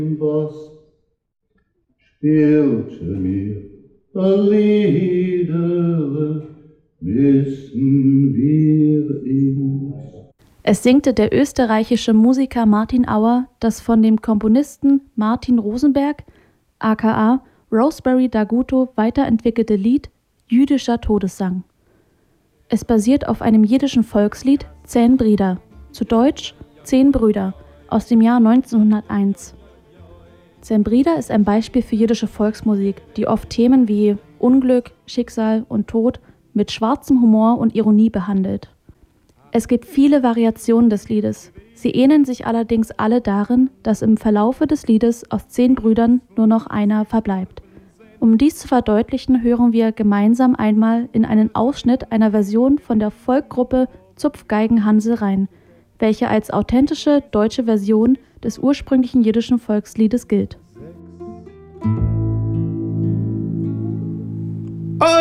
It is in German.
Was spielte mir ein Lieder, wissen wir ihn. Es singte der österreichische Musiker Martin Auer das von dem Komponisten Martin Rosenberg aka Rosemary Daguto weiterentwickelte Lied Jüdischer Todessang. Es basiert auf einem jiddischen Volkslied 10 Brider, zu Deutsch 10 Brüder, aus dem Jahr 1901. 10 Brider ist ein Beispiel für jiddische Volksmusik, die oft Themen wie Unglück, Schicksal und Tod mit schwarzem Humor und Ironie behandelt. Es gibt viele Variationen des Liedes. Sie ähneln sich allerdings alle darin, dass im Verlaufe des Liedes aus 10 Brüdern nur noch einer verbleibt. Um dies zu verdeutlichen, hören wir gemeinsam einmal in einen Ausschnitt einer Version von der Folkgruppe Zupfgeigen Hansel rein, welche als authentische deutsche Version des ursprünglichen jiddischen Volksliedes gilt.